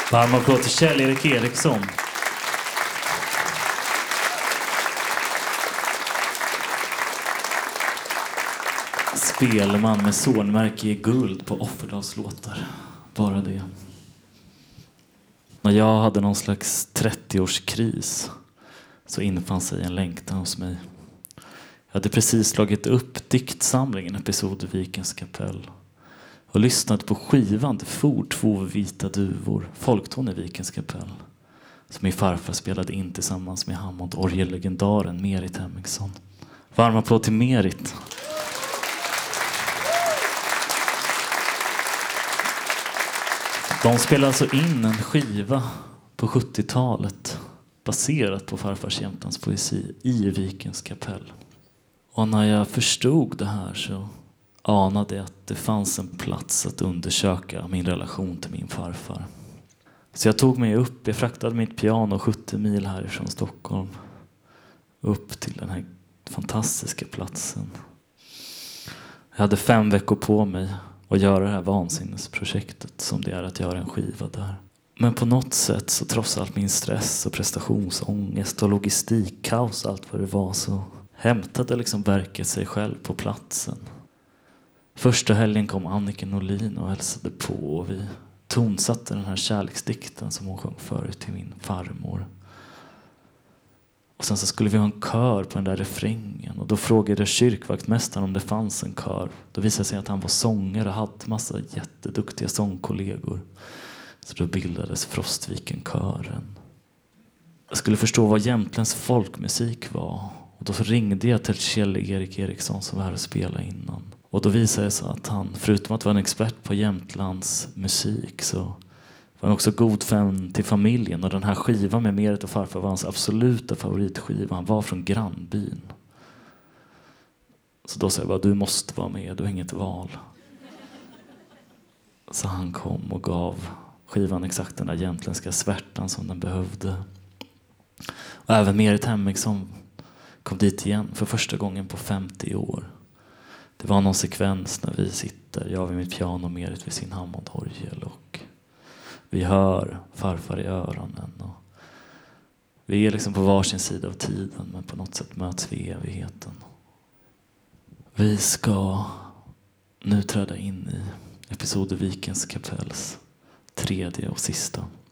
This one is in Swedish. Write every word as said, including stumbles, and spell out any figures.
Varm applåd till Kjell-Erik Eriksson. Spelman med sonmärke i guld på Offerdalslåtar. Bara det. När jag hade någon slags trettioårskris så infann sig en längtan hos mig. Jag hade precis slagit upp diktsamlingen Episod i Vikens kapell och lyssnat på skivan Det for två vita duvor, folkton i Vikens kapell, som min farfar spelade in tillsammans med Hammond-orgellegendaren Merit Hemmingsson. Varm applåd till Merit. De spelade alltså in en skiva på sjuttiotalet baserat på farfars Jämtlands poesi i Vikens kapell. Och när jag förstod det här så anade jag att det fanns en plats att undersöka min relation till min farfar. Så jag tog mig upp, jag fraktade mitt piano sjuttio mil härifrån Stockholm upp till den här fantastiska platsen. Jag hade fem veckor på mig att göra det här vansinnesprojektet som det är att göra en skiva där. Men på något sätt så trots allt min stress och prestationsångest och logistikkaos och allt vad det var så hämtade liksom verket sig själv på platsen. Första helgen kom Annika Norlin och hälsade på och vi tonsatte den här kärleksdikten som hon sjöng förut till min farmor. Och sen så skulle vi ha en kör på den där refrängen och då frågade kyrkvaktmästaren om det fanns en kör. Då visade det sig att han var sångare och hade massa jätteduktiga sångkollegor. Så då bildades Frostviken-kören. Jag skulle förstå vad Jämtlands folkmusik var. Och då ringde jag till Kjell-Erik Eriksson som var här och spelade innan. Och då visade det sig att han, förutom att vara en expert på Jämtlands musik, så var han också god vän till familjen. Och den här skivan med Merit och farfar var hans absoluta favoritskiva. Han var från grannbyn. Så då sa jag bara, du måste vara med, du har inget val. Så han kom och gav skivan exakt den där jämtländska svärtan som den behövde. Och även Merit Hemmingsson kom dit igen för första gången på femtio år. Det var någon sekvens när vi sitter, jag vid mitt piano och Merit vid sin Hammond-orgel och vi hör farfar i öronen. Och vi är liksom på varsin sida av tiden men på något sätt möts vi i evigheten. Vi ska nu träda in i Episod i Vikens kapells tredje och sista